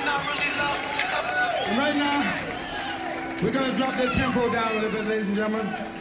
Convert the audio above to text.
And right now, we're gonna drop that tempo down a little bit, ladies and gentlemen.